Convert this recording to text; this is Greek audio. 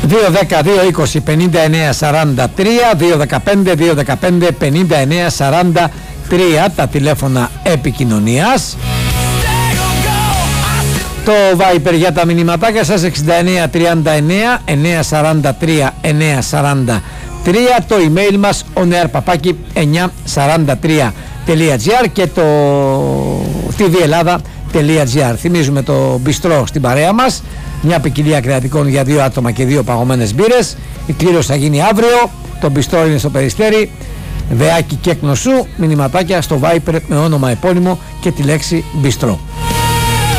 2-10-2-20-59-43, 2-15-2-15-59-43 τα τηλέφωνα επικοινωνίας. Το Viper για τα μηνυματάκια σας 6939-943-943, το email μας oneair@943.gr και το tvellada.gr. Θυμίζουμε το μπιστρό στην παρέα μας, μια ποικιλία κρεατικών για 2 άτομα και 2 παγωμένες μπύρες. Η κλήρωση θα γίνει αύριο, το μπιστρό είναι στο Περιστέρι, Βεάκι και Κνωσού. Μηνυματάκια στο Viper με όνομα επώνυμο και τη λέξη μπιστρό.